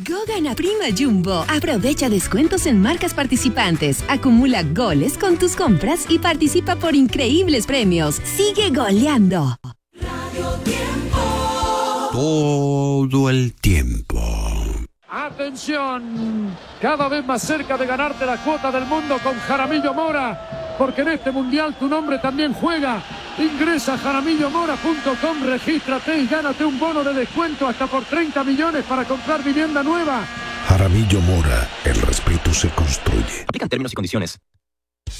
Go Gana Prima Jumbo. Aprovecha descuentos en marcas participantes. Acumula goles con tus compras y participa por increíbles premios. Sigue goleando. Radio Tiempo. Todo el tiempo. ¡Atención! Cada vez más cerca de ganarte la cuota del mundo con Jaramillo Mora, porque en este mundial tu nombre también juega. Ingresa a jaramillomora.com, regístrate y gánate un bono de descuento hasta por 30 millones para comprar vivienda nueva. Jaramillo Mora, el respeto se construye. Aplican términos y condiciones.